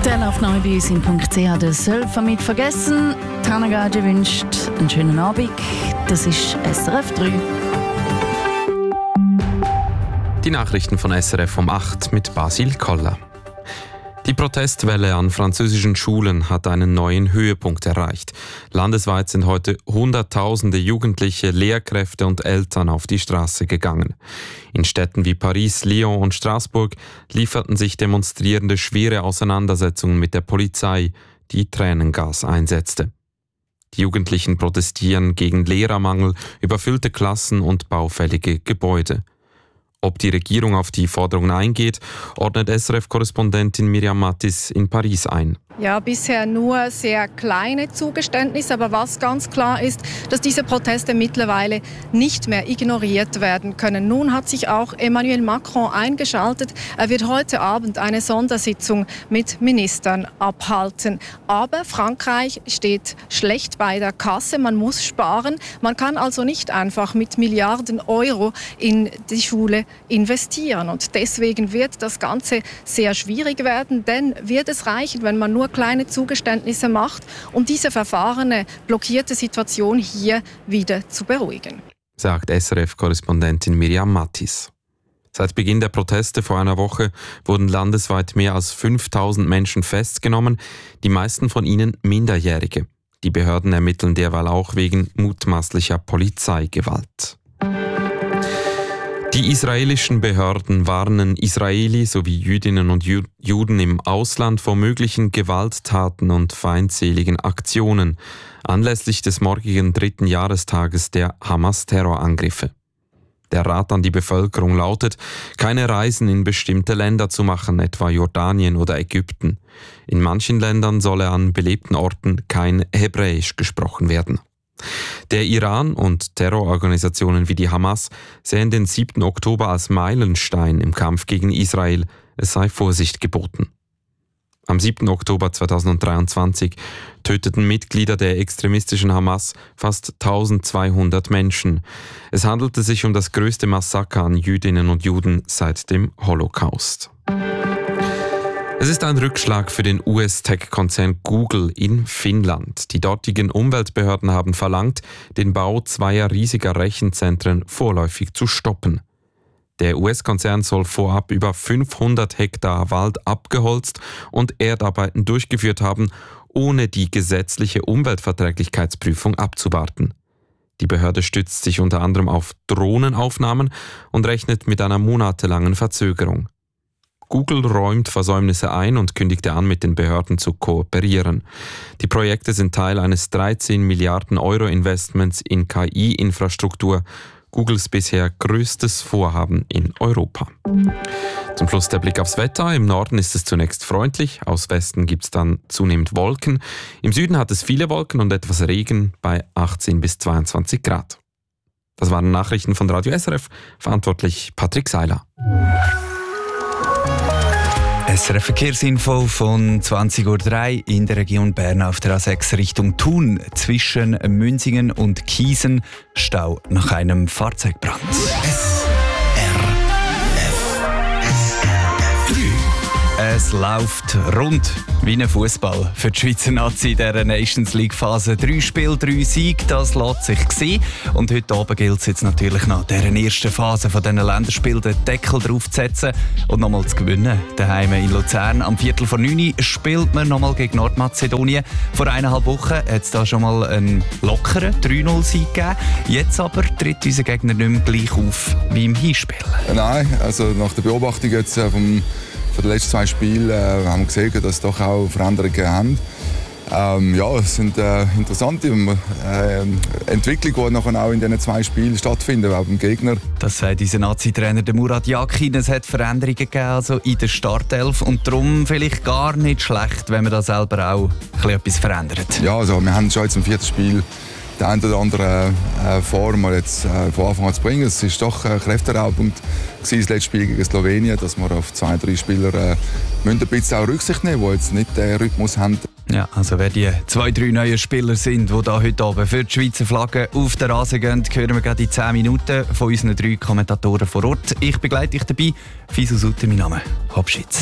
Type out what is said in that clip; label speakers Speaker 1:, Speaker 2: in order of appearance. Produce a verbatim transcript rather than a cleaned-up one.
Speaker 1: Der läuft neu bei uns in .ch. Das soll man mit vergessen. Tana Gage wünscht einen schönen Abend. Das ist S R F drei.
Speaker 2: Die Nachrichten von S R F um acht mit Basil Koller. Die Protestwelle an französischen Schulen hat einen neuen Höhepunkt erreicht. Landesweit sind heute Hunderttausende Jugendliche, Lehrkräfte und Eltern auf die Straße gegangen. In Städten wie Paris, Lyon und Straßburg lieferten sich Demonstrierende schwere Auseinandersetzungen mit der Polizei, die Tränengas einsetzte. Die Jugendlichen protestieren gegen Lehrermangel, überfüllte Klassen und baufällige Gebäude. Ob die Regierung auf die Forderungen eingeht, ordnet S R F-Korrespondentin Miriam Mattis in Paris ein.
Speaker 3: Ja, bisher nur sehr kleine Zugeständnisse, aber was ganz klar ist, dass diese Proteste mittlerweile nicht mehr ignoriert werden können. Nun hat sich auch Emmanuel Macron eingeschaltet. Er wird heute Abend eine Sondersitzung mit Ministern abhalten. Aber Frankreich steht schlecht bei der Kasse. Man muss sparen. Man kann also nicht einfach mit Milliarden Euro in die Schule investieren. Und deswegen wird das Ganze sehr schwierig werden, denn wird es reichen, wenn man nur kleine Zugeständnisse macht, um diese verfahrene, blockierte Situation hier wieder zu beruhigen,
Speaker 2: sagt S R F-Korrespondentin Miriam Mattis. Seit Beginn der Proteste vor einer Woche wurden landesweit mehr als fünftausend Menschen festgenommen, die meisten von ihnen Minderjährige. Die Behörden ermitteln derweil auch wegen mutmaßlicher Polizeigewalt. Die israelischen Behörden warnen Israeli sowie Jüdinnen und Juden im Ausland vor möglichen Gewalttaten und feindseligen Aktionen anlässlich des morgigen dritten Jahrestages der Hamas-Terrorangriffe. Der Rat an die Bevölkerung lautet, keine Reisen in bestimmte Länder zu machen, etwa Jordanien oder Ägypten. In manchen Ländern solle an belebten Orten kein Hebräisch gesprochen werden. Der Iran und Terrororganisationen wie die Hamas sehen den siebten Oktober als Meilenstein im Kampf gegen Israel. Es sei Vorsicht geboten. Am siebten Oktober zweitausenddreiundzwanzig töteten Mitglieder der extremistischen Hamas fast eintausendzweihundert Menschen. Es handelte sich um das größte Massaker an Jüdinnen und Juden seit dem Holocaust. Es ist ein Rückschlag für den U S-Tech-Konzern Google in Finnland. Die dortigen Umweltbehörden haben verlangt, den Bau zweier riesiger Rechenzentren vorläufig zu stoppen. Der U S-Konzern soll vorab über fünfhundert Hektar Wald abgeholzt und Erdarbeiten durchgeführt haben, ohne die gesetzliche Umweltverträglichkeitsprüfung abzuwarten. Die Behörde stützt sich unter anderem auf Drohnenaufnahmen und rechnet mit einer monatelangen Verzögerung. Google räumt Versäumnisse ein und kündigte an, mit den Behörden zu kooperieren. Die Projekte sind Teil eines dreizehn Milliarden Euro Investments in K I-Infrastruktur, Googles bisher größtes Vorhaben in Europa. Zum Schluss der Blick aufs Wetter. Im Norden ist es zunächst freundlich, aus Westen gibt es dann zunehmend Wolken. Im Süden hat es viele Wolken und etwas Regen bei achtzehn bis zweiundzwanzig Grad. Das waren Nachrichten von Radio S R F, verantwortlich Patrick Seiler.
Speaker 4: S R F-Verkehrsinfo von zwanzig Uhr drei in der Region Bern auf der A sechs Richtung Thun zwischen Münzingen und Kiesen. Stau nach einem Fahrzeugbrand.
Speaker 5: S R F drei.
Speaker 4: Es läuft rund wie ein Fußball für die Schweizer Nazi in dieser Nations League Phase. Drei Spiele, drei Siege, das lässt sich sehen. Und heute Abend gilt es jetzt natürlich nach dieser ersten Phase von diesen Länderspielen den Deckel drauf zu setzen und nochmal zu gewinnen. Daheim in Luzern am Viertel vor neun spielt man nochmal gegen Nordmazedonien. Vor eineinhalb Wochen hat es da schon mal einen lockeren drei null Sieg gegeben. Jetzt aber tritt unser Gegner nicht mehr gleich auf wie im Hinspiel.
Speaker 6: Nein, also nach der Beobachtung jetzt vom Von den letzten zwei Spielen äh, haben wir gesehen, dass es doch auch Veränderungen haben. Ähm, ja, es sind äh, interessante äh, Entwicklungen, die nachher auch in diesen zwei Spielen stattfinden, auch beim Gegner.
Speaker 4: Das sagt unser Nazi-Trainer Murat Yakin. Es hat Veränderungen gegeben also in der Startelf und darum vielleicht gar nicht schlecht, wenn man da selber auch etwas verändert.
Speaker 6: Ja, also wir haben schon jetzt im vierten Spiel die eine oder andere äh, Form jetzt äh, von Anfang an zu bringen. Es ist doch äh, kräfteraubend gewesen, das letzte Spiel gegen Slowenien, dass wir auf zwei, drei Spieler äh, ein bisschen auch Rücksicht nehmen, die jetzt nicht den Rhythmus haben.
Speaker 4: Ja, also wer die zwei, drei neuen Spieler sind, die da heute Abend für die Schweizer Flagge auf den Rasen gehen, hören wir gerade in zehn Minuten von unseren drei Kommentatoren vor Ort. Ich begleite dich dabei. Fisu Sutter, mein Name. Habschitz.